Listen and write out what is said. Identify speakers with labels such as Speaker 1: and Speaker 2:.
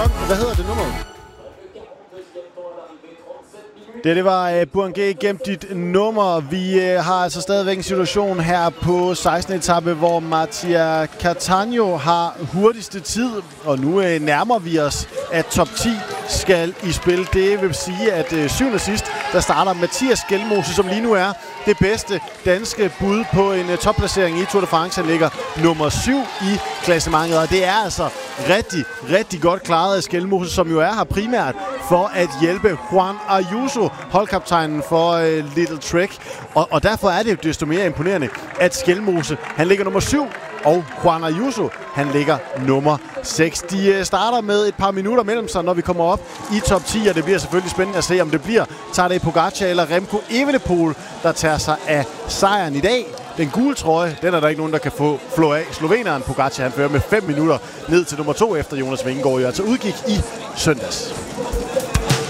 Speaker 1: nok. Hvad hedder det nummer? Det var Bourget, gem dit nummer. Vi har altså stadigvæk en situation her på 16. etape, hvor Mattia Cattaneo har hurtigste tid, og nu nærmer vi os, at top 10 skal i spil. Det vil sige, at syvende sidst, der starter Mathias Skjelmose, som lige nu er det bedste danske bud på en topplacering i Tour de France. Han ligger nummer 7 i klassementet, og det er altså rigtig, rigtig godt klaret af Skjelmose, som jo er her primært for at hjælpe Juan Ayuso, holdkaptajnen for Little Trek. Og derfor er det jo desto mere imponerende, at Skjelmose, han ligger nummer 7, og Juan Ayuso, han ligger nummer 6. De starter med et par minutter mellem sig, når vi kommer op i top 10, og det bliver selvfølgelig spændende at se, om det bliver Tadej Pogačar eller Remco Evenepoel, der tager sig af sejren i dag. Den gule trøje, den er der ikke nogen, der kan få flå af. Sloveneren Pogačar, han fører med 5 minutter ned til nummer 2, efter Jonas Vingegaard jo altså udgik i søndags.